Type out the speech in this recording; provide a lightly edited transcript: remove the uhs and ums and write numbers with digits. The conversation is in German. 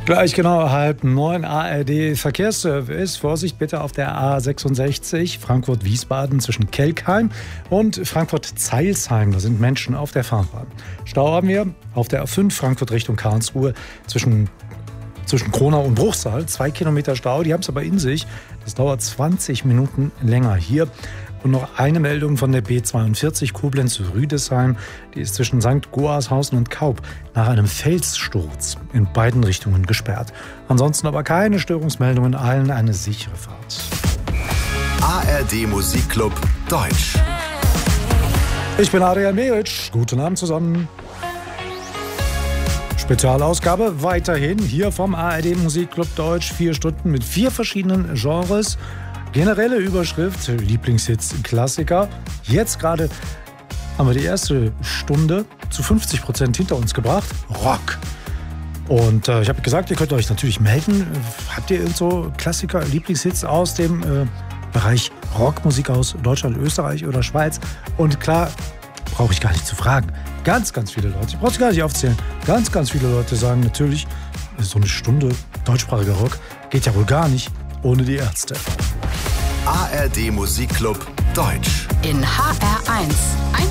Gleich genau 8:30 ARD Verkehrsservice. Vorsicht bitte auf der A66 Frankfurt-Wiesbaden zwischen Kelkheim und Frankfurt-Zeilsheim. Da sind Menschen auf der Fahrbahn. Stau haben wir auf der A5 Frankfurt Richtung Karlsruhe zwischen Kronau und Bruchsal. 2 Kilometer Stau, die haben es aber in sich. Das dauert 20 Minuten länger hier. Und noch eine Meldung von der B42 Koblenz-Rüdesheim. Die ist zwischen St. Goarshausen und Kaub nach einem Felssturz in beiden Richtungen gesperrt. Ansonsten aber keine Störungsmeldungen, allen eine sichere Fahrt. ARD Musikclub Deutsch. Ich bin Adrian Meric. Guten Abend zusammen. Spezialausgabe weiterhin hier vom ARD Musikclub Deutsch. 4 Stunden mit 4 verschiedenen Genres. Generelle Überschrift, Lieblingshits, Klassiker. Jetzt gerade haben wir die erste Stunde zu 50% hinter uns gebracht. Rock. Und ich habe gesagt, ihr könnt euch natürlich melden. Habt ihr irgend so Klassiker, Lieblingshits aus dem Bereich Rockmusik aus Deutschland, Österreich oder Schweiz? Und klar, brauche ich gar nicht zu fragen. Ganz, ganz viele Leute, ich brauche es gar nicht aufzählen, ganz, ganz viele Leute sagen natürlich, so eine Stunde deutschsprachiger Rock geht ja wohl gar nicht ohne die Ärzte. ARD Musikclub Deutsch. In HR1.